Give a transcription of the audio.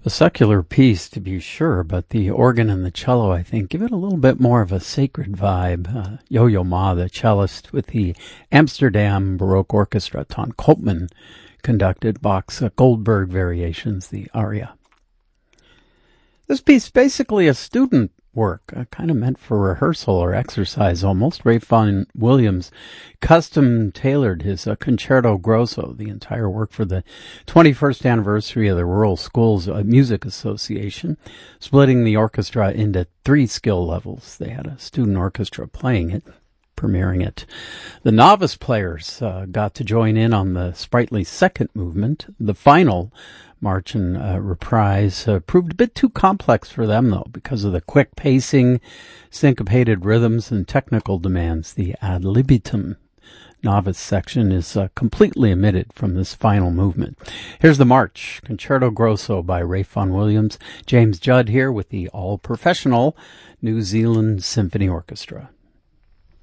A secular piece, to be sure, but the organ and the cello, I think, give it a little bit more of a sacred vibe. Yo-Yo Ma, the cellist with the Amsterdam Baroque Orchestra, Ton Koopman conducted Bach's Goldberg Variations, the aria. This piece, basically a student work, kind of meant for rehearsal or exercise almost. Ralph Vaughan Williams custom-tailored his Concerto Grosso, the entire work, for the 21st anniversary of the Rural Schools Music Association, splitting the orchestra into 3 skill levels. They had a student orchestra playing it, premiering it. The novice players got to join in on the sprightly second movement. The final march and reprise proved a bit too complex for them, though, because of the quick pacing, syncopated rhythms, and technical demands. The ad libitum novice section is completely omitted from this final movement. Here's the march, Concerto Grosso by Ralph Vaughan Williams. James Judd here with the all-professional New Zealand Symphony Orchestra.